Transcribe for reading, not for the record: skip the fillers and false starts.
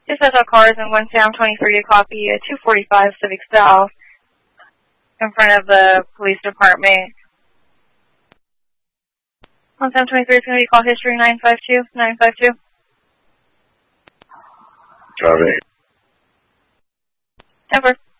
Dispatch cars in 1 Sam 23 to copy 245 Civic South in front of the police department. 1 Sam 23 is going to be call history 952. 952. Copy. Temper.